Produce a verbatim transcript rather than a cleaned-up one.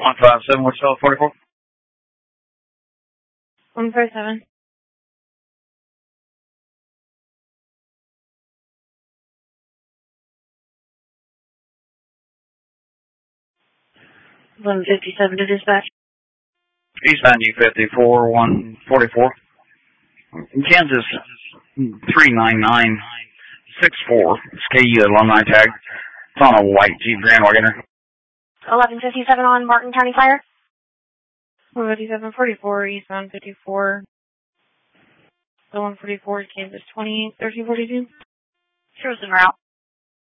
one five seven, what's up, forty-four? one five seven. one fifty-seven to dispatch. Eastbound U fifty-four, one forty-four. Kansas three nine nine six four. It's K U alumni tag. It's on a white Jeep Grand Wagoner. eleven fifty-seven on Martin County Fire. one fifty-seven forty-four, eastbound fifty-four. The one forty-four, Kansas twenty-eight thirteen forty-two. Cruising route.